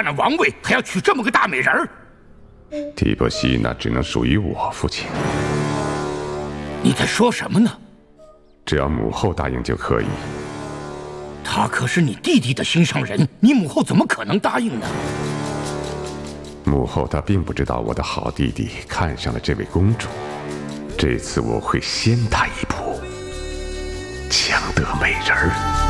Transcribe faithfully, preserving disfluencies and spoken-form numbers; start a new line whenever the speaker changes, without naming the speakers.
占了王位，还要娶这么个大美人儿。
提伯西娜只能属于我，父亲。
你在说什么呢？
只要母后答应就可以。
他可是你弟弟的心上人，你母后怎么可能答应呢？
母后她并不知道我的好弟弟看上了这位公主，这次我会先他一步，抢得美人儿。